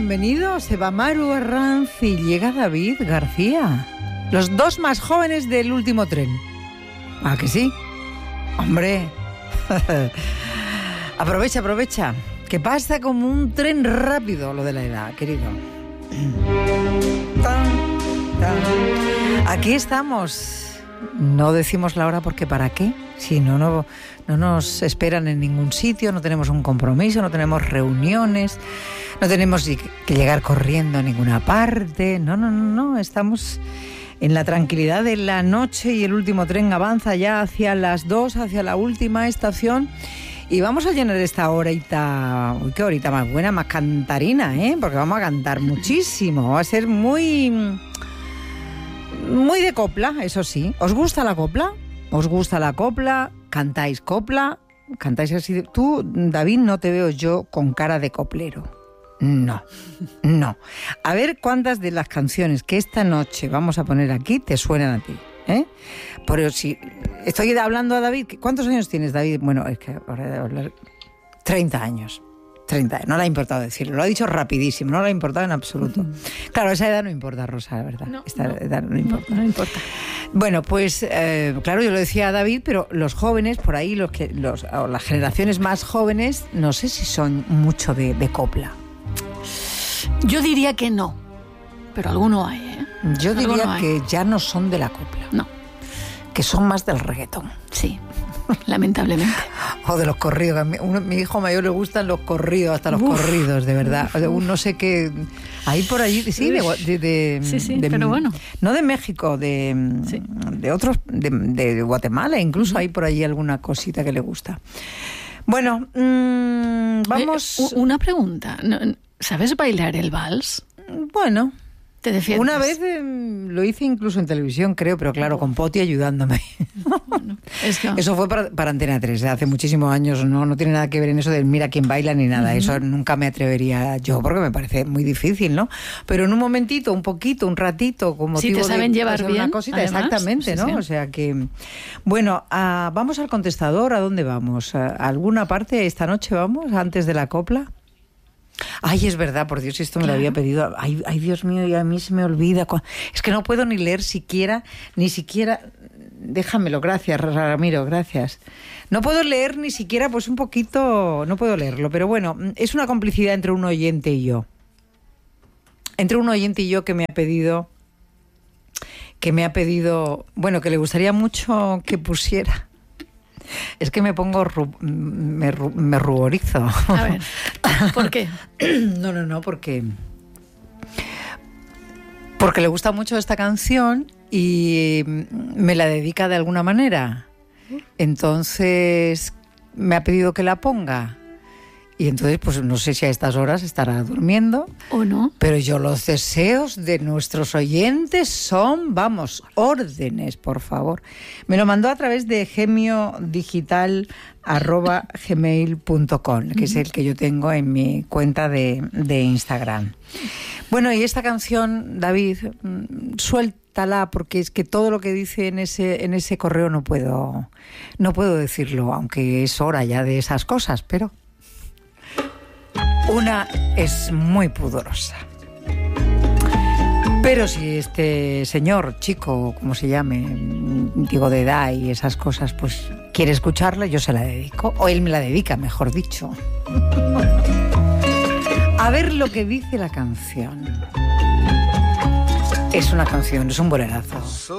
bienvenido. Se va Maru Arranz y llega David García. Los dos más jóvenes del último tren. ¿Ah, que sí? Hombre. Aprovecha. Que pasa como un tren rápido lo de la edad, querido. Aquí estamos. No decimos la hora porque ¿para qué? Si no nos esperan en ningún sitio, no tenemos un compromiso, no tenemos reuniones, no tenemos que llegar corriendo a ninguna parte. No, estamos en la tranquilidad de la noche y el último tren avanza ya hacia las 2, hacia la última estación. Y vamos a llenar esta horita, uy, qué horita más buena, más cantarina, porque vamos a cantar muchísimo. Va a ser muy de copla, eso sí. ¿Os gusta la copla? ¿Os gusta la copla? ¿Cantáis copla? ¿Cantáis así? Tú, David, no te veo yo con cara de coplero. No. A ver cuántas de las canciones que esta noche vamos a poner aquí te suenan a ti, Pero si estoy hablando a David, ¿cuántos años tienes, David? Bueno, es que ahora de hablar 30 años. 30, no le ha importado decirlo, lo ha dicho rapidísimo, no le ha importado en absoluto. Claro, esa edad no importa, Rosa, la verdad. Edad no importa. No importa. Bueno, pues claro, yo lo decía a David, pero los jóvenes, por ahí, las generaciones más jóvenes, no sé si son mucho de copla. Yo diría que no, pero alguno hay, Yo diría que ya no son de la copla. No. Que son más del reggaetón. Sí. Lamentablemente. O de los corridos. A mi hijo mayor le gustan los corridos, hasta los corridos, de verdad. O sea, no sé qué. Hay por allí, sí, pero bueno. No de México, de otros, de Guatemala, incluso hay por allí alguna cosita que le gusta. Bueno, vamos. Una pregunta. ¿Sabes bailar el vals? Bueno. ¿Te defiendes? Una vez lo hice incluso en televisión, creo, pero claro, con Poti ayudándome. Bueno, eso fue para Antena 3, hace muchísimos años. No tiene nada que ver en eso del mira quién baila ni nada. Eso nunca me atrevería yo, porque me parece muy difícil, ¿no? Pero en un momentito, un poquito, un ratito, como si te saben llevar bien, una cosita, además, exactamente, ¿no? Sí. O sea que... Bueno, vamos al contestador. ¿A dónde vamos? ¿A alguna parte esta noche vamos, antes de la copla? Ay, es verdad, por Dios, esto me lo había pedido. Ay, Dios mío, y a mí se me olvida. Es que no puedo ni leer ni siquiera... Déjamelo, gracias, Ramiro, gracias. No puedo leer ni siquiera, pues un poquito... No puedo leerlo, pero bueno, es una complicidad entre un oyente y yo. Entre un oyente y yo que me ha pedido... Bueno, que le gustaría mucho que pusiera... Es que me pongo... me ruborizo. A ver, ¿por qué? No, porque le gusta mucho esta canción y me la dedica de alguna manera. Entonces me ha pedido que la ponga. Y entonces, pues no sé si a estas horas estará durmiendo. ¿O no? Pero los deseos de nuestros oyentes son, órdenes, por favor. Me lo mandó a través de gemiodigital@gmail.com, que es el que yo tengo en mi cuenta de Instagram. Bueno, y esta canción, David, suéltala, porque es que todo lo que dice en ese correo no puedo decirlo, aunque es hora ya de esas cosas, pero... Una es muy pudorosa. Pero si este señor, chico, como se llame, digo de edad y esas cosas, pues quiere escucharla, yo se la dedico. O él me la dedica, mejor dicho. A ver lo que dice la canción. Es una canción, es un bolerazo.